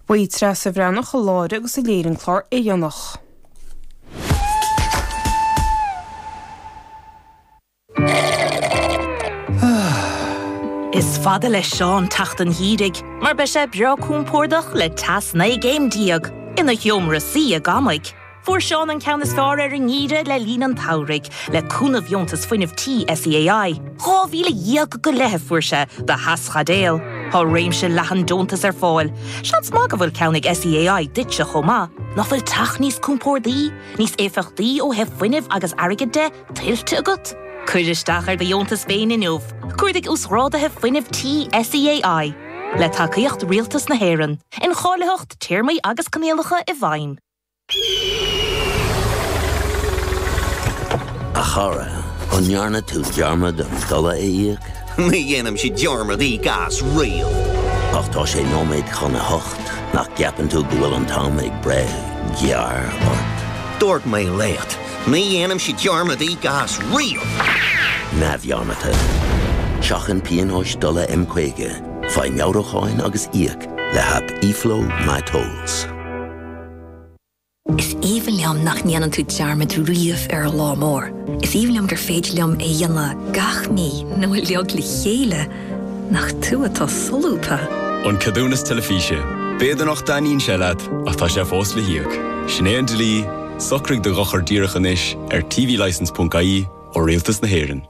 Buítre sa bhreannach a láire agus a léireann clár éireannach. Is fada le Seán tachtan hírig, mar be sé beo cúmpórdach le tas na game díag, ina hiomra sí a gamaig. Fuair Seán an ceannas fear ngíre le línan taurig, le cúnamh iontas fuinmh tí SEAI. Chá bhíle díag go lethe fuair sé de haschadéal. Tá réimse lehan dontas fáil. Seans má go bhfuil ceannig SEAI dit se chomá. Nach bhfuil tach níos cúmpórdaí, níos éfachtaí ó heh fuinmh agus airgid de tiltte agat. Cuidisteach de iontas féin inniuh. Cuidig úsrádathe fuinmh tí SEAI. Le tacaíocht rialtas na héireann, in cháileocht tíormaí agus canéalacha I bhain. A chara, onjarna tú dearma don dola éiag. Mi dhéanam si dearma dí gas rial. Ach tá sé nóméid chuna hocht, nach gapan tú bhfuil an tám ag bre, gear ort. Dúirt mé lécht, mi dhéanam si dearma dí gas rial. Na bhearmata. Seachan píon hois dola M-cuige, fai meawracháin agus íag, le hab iflo my tolls. Is even liam nach níanaan tú dearmad riamh lá mór. Is even liam gur féidir liam dhéanana gach mí nó leog le chéile nach tú atá solúpa. An cadúnas telefíse. Béidir nach daíonn sé leat ach tá sé fós le hiag. Sinné an delí, socraigh de gachar díreachan is tvlicense.ie ó rialtas na héireann.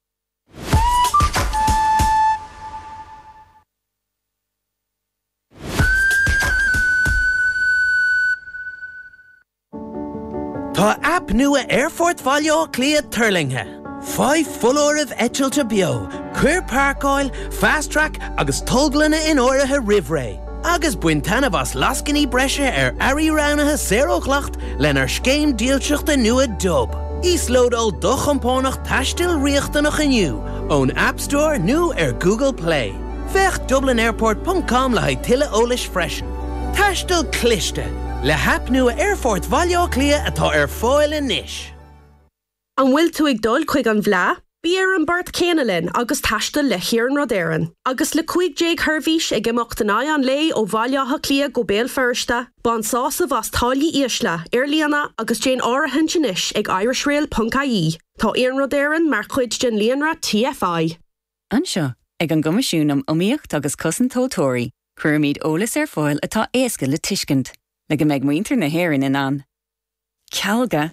Tá app nua Airfort Valio clia Turlinghe. 5 full of etilta bio, queer parkoil, fast track agus tolglana in orthe rivray. Agus buintana vas lascini brescia Ari Ranaha 0 clacht lenar skeim dielchuchta nua dub. Íslód al dochampónach tastil riachtanach aniu. Own App Store nu Google Play. Vech dublinairport.com le haitile olish freshen. Tastil cliste. Le hap nua Airfort Valio clia atá fáil in nish. An bhfuil tú ag dul chuig an bhleá, bíar an bart céanalinn agus taistil le chéaran rodéireann. Agus le cuig déag thurmhís ag imeachtaná an lé ó bhailiatha clia go béal firsta, ban sása bhas táillí íosla, Airliana agus Jane áirithin sin ish ag irishrail.ie. Tá éan rodéireann mar chuid den líonra TFI. Anseo, ag an gomisiúnam omíocht agus cosan tótóirí, cuirmíd ólas fáil atá éasca le tuiscint. Le go méid muintir na héireann in an. Cealga.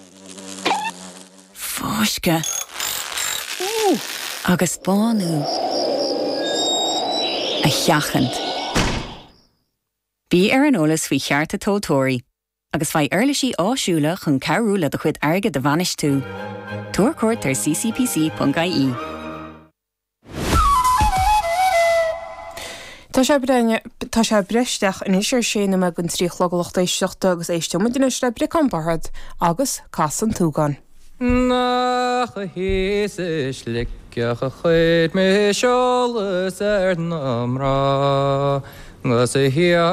Fóisce. Agus bánú. A cheachant. Bí an ólas faoi chearta tótóirí, agus fai airlisí áisiúla chun cearú le do chuid airge de bhanis tú. Tuair cuairt ar ccpc.ie. Tá sé breisteach in isir séna me gon tríchloglacht éisteachta agus éisteach duna le bricampáthad agus casan túgan. Nach a hís is licceach a chuid mé seolas namrá, gus a